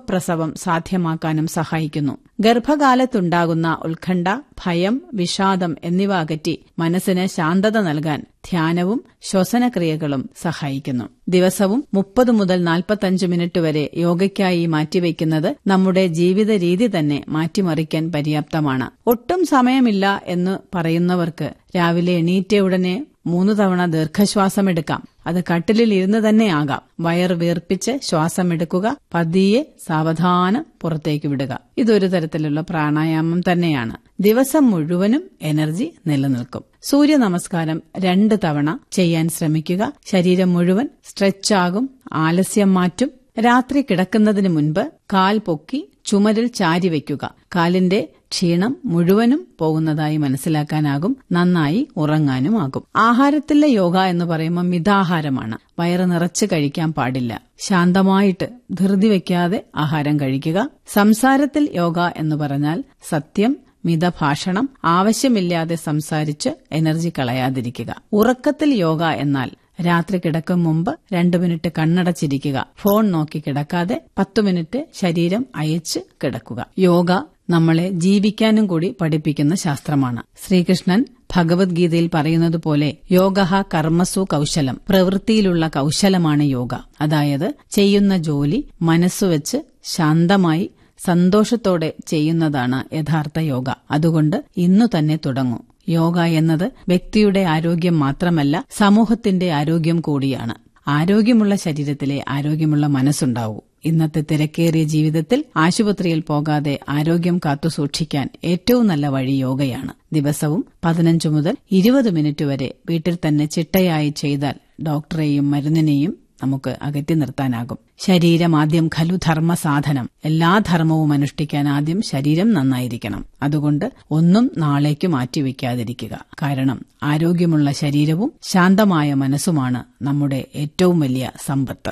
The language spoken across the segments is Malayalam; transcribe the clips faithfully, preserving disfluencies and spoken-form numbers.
സുഖപ്രസവം സാധ്യമാക്കാനും സഹായിക്കുന്നു. ഗർഭകാലത്തുണ്ടാകുന്ന ഉത്കണ്ഠ, ഭയം, വിഷാദം എന്നിവ അകറ്റി മനസ്സിന് ശാന്തത നൽകാൻ ധ്യാനവും ശ്വസനക്രിയകളും സഹായിക്കുന്നു. ദിവസവും മുപ്പത് മുതൽ നാൽപ്പത്തഞ്ച് മിനിറ്റ് വരെ യോഗയ്ക്കായി മാറ്റിവെക്കുന്നത് നമ്മുടെ ജീവിത രീതി തന്നെ മാറ്റിമറിക്കാൻ പര്യാപ്തമാണ്. ഒട്ടും സമയമില്ല എന്ന് പറയുന്നവർക്ക് രാവിലെ എണീറ്റ ഉടനെ മൂന്നു തവണ ദീർഘശ്വാസമെടുക്കാം. അത് കട്ടിലിൽ ഇരുന്ന് തന്നെ ആകാം. വയർ വീർപ്പിച്ച് ശ്വാസമെടുക്കുക, പതിയെ സാവധാനം പുറത്തേക്ക് വിടുക. ഇതൊരു തരത്തിലുള്ള പ്രാണായാമം തന്നെയാണ്. ദിവസം മുഴുവനും എനർജി നിലനിൽക്കും. സൂര്യ നമസ്കാരം രണ്ട് തവണ ചെയ്യാൻ ശ്രമിക്കുക. ശരീരം മുഴുവൻ സ്ട്രെച്ചാകും, ആലസ്യം മാറ്റും. രാത്രി കിടക്കുന്നതിന് മുൻപ് കാൽ പൊക്കി ചുമരിൽ ചാരിവെക്കുക. കാലിന്റെ ക്ഷീണം മുഴുവനും പോകുന്നതായി മനസ്സിലാക്കാനാകും. നന്നായി ഉറങ്ങാനുമാകും. ആഹാരത്തിലെ യോഗ എന്ന് പറയുമ്പോൾ മിതാഹാരമാണ്. വയറ് നിറച്ച് കഴിക്കാൻ പാടില്ല. ശാന്തമായിട്ട് ധൃതി വയ്ക്കാതെ ആഹാരം കഴിക്കുക. സംസാരത്തിൽ യോഗ എന്ന് പറഞ്ഞാൽ സത്യം, മിതഭാഷണം, ആവശ്യമില്ലാതെ സംസാരിച്ച് എനർജി കളയാതിരിക്കുക. ഉറക്കത്തിൽ യോഗ എന്നാൽ രാത്രി കിടക്കും മുമ്പ് രണ്ടു മിനിറ്റ് കണ്ണടച്ചിരിക്കുക. ഫോൺ നോക്കി കിടക്കാതെ പത്തു മിനിറ്റ് ശരീരം അയച്ച് കിടക്കുക. യോഗ നമ്മളെ ജീവിക്കാനും കൂടി പഠിപ്പിക്കുന്ന ശാസ്ത്രമാണ്. ശ്രീകൃഷ്ണൻ ഭഗവത്ഗീതയിൽ പറയുന്നത് പോലെ യോഗഃ കർമ്മസു കൌശലം, പ്രവൃത്തിയിലുള്ള കൌശലമാണ് യോഗ. അതായത് ചെയ്യുന്ന ജോലി മനസ്സുവെച്ച് ശാന്തമായി സന്തോഷത്തോടെ ചെയ്യുന്നതാണ് യഥാർത്ഥ യോഗ. അതുകൊണ്ട് ഇന്നു തന്നെ തുടങ്ങൂ. യോഗ എന്നത് വ്യക്തിയുടെ ആരോഗ്യം മാത്രമല്ല, സമൂഹത്തിന്റെ ആരോഗ്യം കൂടിയാണ്. ആരോഗ്യമുള്ള ശരീരത്തിലെ ആരോഗ്യമുള്ള മനസ്സുണ്ടാവൂ. ഇന്നത്തെ തിരക്കേറിയ ജീവിതത്തിൽ ആശുപത്രിയിൽ പോകാതെ ആരോഗ്യം കാത്തുസൂക്ഷിക്കാൻ ഏറ്റവും നല്ല വഴി യോഗയാണ്. ദിവസവും പതിനഞ്ച് മുതൽ ഇരുപത് മിനിറ്റ് വരെ വീട്ടിൽ തന്നെ ചിട്ടയായി ചെയ്താൽ ഡോക്ടറെയും മരുന്നിനെയും നമുക്ക് അകറ്റി നിർത്താനാകും. ശരീരം ആദ്യം ഖലു ധർമ്മ സാധനം. എല്ലാ ധർമ്മവും അനുഷ്ഠിക്കാൻ ആദ്യം ശരീരം നന്നായിരിക്കണം. അതുകൊണ്ട് ഒന്നും നാളേക്ക് മാറ്റിവെക്കാതിരിക്കുക. കാരണം ആരോഗ്യമുള്ള ശരീരവും ശാന്തമായ മനസ്സുമാണ് നമ്മുടെ ഏറ്റവും വലിയ സമ്പത്ത്.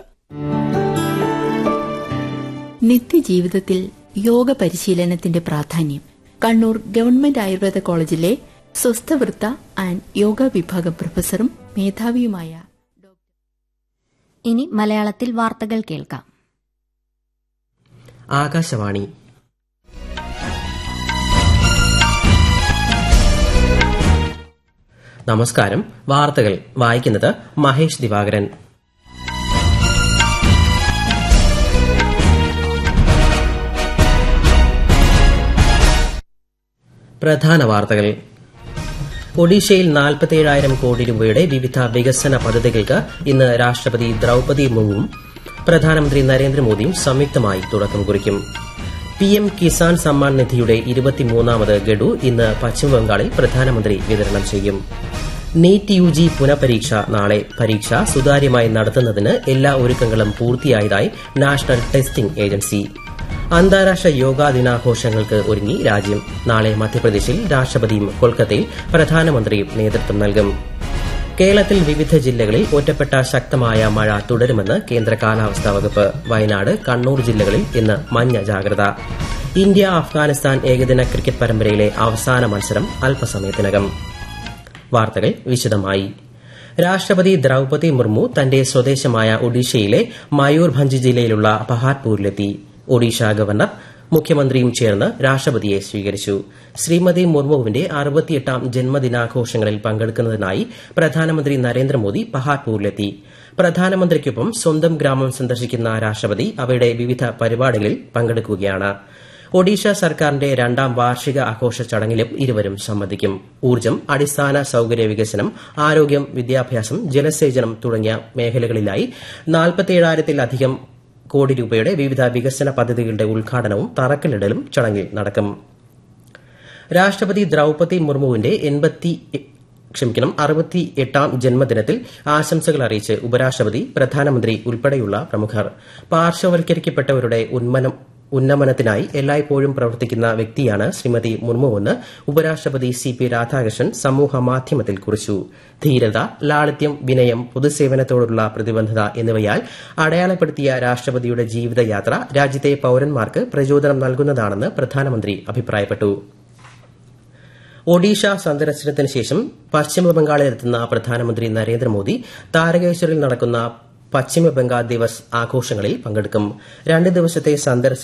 നിത്യജീവിതത്തിൽ യോഗ പരിശീലനത്തിന്റെ പ്രാധാന്യം. കണ്ണൂർ ഗവൺമെന്റ് ആയുർവേദ കോളേജിലെ സ്വസ്ഥവൃത്ത ആൻഡ് യോഗ വിഭാഗം പ്രൊഫസറും മേധാവിയുമായ ഇനി മലയാളത്തിൽ വാർത്തകൾ കേൾക്കാം. ആകാശവാണി. നമസ്കാരം. വാർത്തകൾ വായിക്കുന്നത് മഹേഷ് ദിവാകരൻ. പ്രധാന വാർത്തകൾ. ഒഡീഷയിൽ നാൽപ്പത്തിയേഴായിരം കോടി രൂപയുടെ വിവിധ വികസന പദ്ധതികൾക്ക് ഇന്ന് രാഷ്ട്രപതി ദ്രൌപദി മുർമുവും പ്രധാനമന്ത്രി നരേന്ദ്രമോദിയും സംയുക്തമായി തുടക്കം കുറിക്കും. പിഎം കിസാൻ സമ്മാൻ നിധിയുടെ ഇരുപത്തിമൂന്നാമത് ഗഡു ഇന്ന് പശ്ചിമബംഗാളിൽ പ്രധാനമന്ത്രി വിതരണം ചെയ്യും. നീറ്റ് യുജി പുനഃപരീക്ഷ നാളെ. പരീക്ഷ സുതാര്യമായി നടത്തുന്നതിന് എല്ലാ ഒരുക്കങ്ങളും പൂർത്തിയായതായി നാഷണൽ ടെസ്റ്റിംഗ് ഏജൻസി. അന്താരാഷ്ട്ര യോഗാ ദിനാഘോഷങ്ങൾക്ക് ഒരുങ്ങി രാജ്യം. നാളെ മധ്യപ്രദേശിൽ രാഷ്ട്രപതിയും കൊൽക്കത്തയിൽ പ്രധാനമന്ത്രിയും നേതൃത്വം നൽകും. കേരളത്തിൽ വിവിധ ജില്ലകളിൽ ഒറ്റപ്പെട്ട ശക്തമായ മഴ തുടരുമെന്ന് കേന്ദ്ര കാലാവസ്ഥാ വകുപ്പ്. വയനാട്, കണ്ണൂർ ജില്ലകളിൽ ഇന്ന് മഞ്ഞ ജാഗ്രത. ഇന്ത്യ അഫ്ഗാനിസ്ഥാൻ ഏകദിന ക്രിക്കറ്റ് പരമ്പരയിലെ അവസാന മത്സരം അല്പസമയത്തിനകം. വാർത്തകൾ വിശദമായി. രാഷ്ട്രപതി ദ്രൌപദി മുർമു തന്റെ സ്വദേശമായ ഒഡീഷയിലെ മയൂർഭഞ്ച് ജില്ലയിലുള്ള പഹാഡ്പൂരിലെത്തി. ഒഡീഷ ഗവർണർ മുഖ്യമന്ത്രിയും ചേർന്ന് രാഷ്ട്രപതിയെ സ്വീകരിച്ചു. ശ്രീമതി മുർമുവിന്റെ അറുപത്തിയെട്ടാം ജന്മദിനാഘോഷങ്ങളിൽ പങ്കെടുക്കുന്നതിനായി പ്രധാനമന്ത്രി നരേന്ദ്രമോദി പഹാഡ്പൂരിലെത്തി. പ്രധാനമന്ത്രിക്കൊപ്പം സ്വന്തം ഗ്രാമം സന്ദർശിക്കുന്ന രാഷ്ട്രപതി അവയുടെ വിവിധ പരിപാടികളിൽ പങ്കെടുക്കുകയാണ്. ഒഡീഷ സർക്കാരിന്റെ രണ്ടാം വാർഷിക ആഘോഷ ചടങ്ങിലും ഇരുവരും സംബന്ധിക്കും. ഊർജ്ജം, അടിസ്ഥാന സൌകര്യ വികസനം, ആരോഗ്യം, വിദ്യാഭ്യാസം, ജലസേചനം തുടങ്ങിയ മേഖലകളിലായി നാൽപ്പത്തിയേഴായിരത്തിലധികം കോടി രൂപയുടെ വിവിധ വികസന പദ്ധതികളുടെ ഉദ്ഘാടനവും തറക്കല്ലിടലും ചടങ്ങിൽ നടക്കും. രാഷ്ട്രപതി ദ്രൌപദി മുർമുവിന്റെ എൺപത്തി ക്ഷമിക്കണം അറുപത്തിയെട്ടാം ജന്മദിനത്തിൽ ആശംസകൾ അറിയിച്ച് ഉപരാഷ്ട്രപതി, പ്രധാനമന്ത്രി ഉൾപ്പെടെയുള്ള പ്രമുഖർ. പാർശ്വവൽക്കരിക്കപ്പെട്ടവരുടെ ഉന്മനം ഉന്നമനത്തിനായി എല്ലായ്പ്പോഴും പ്രവർത്തിക്കുന്ന വ്യക്തിയാണ് ശ്രീമതി മുർമുവെന്ന് ഉപരാഷ്ട്രപതി സി പി രാധാകൃഷ്ണൻ സമൂഹ മാധ്യമത്തിൽ കുറിച്ചു. ധീരത, ലാളിത്യം, വിനയം, പൊതുസേവനത്തോടുള്ള പ്രതിബദ്ധത എന്നിവയാൽ അടയാളപ്പെടുത്തിയ രാഷ്ട്രപതിയുടെ ജീവിതയാത്ര രാജ്യത്തെ പൌരന്മാർക്ക് പ്രചോദനം നൽകുന്നതാണെന്ന് പ്രധാനമന്ത്രി അഭിപ്രായപ്പെട്ടു. ഒഡീഷ സന്ദർശനത്തിന് ശേഷം പശ്ചിമബംഗാളിലെത്തുന്ന പ്രധാനമന്ത്രി നരേന്ദ്രമോദി താരകേശ്വറിൽ നടക്കുന്ന പശ്ചിമബംഗാൾ ദിവസ് ആഘോഷങ്ങളിൽ പങ്കെടുക്കും. രണ്ട് ദിവസത്തെ സന്ദർശന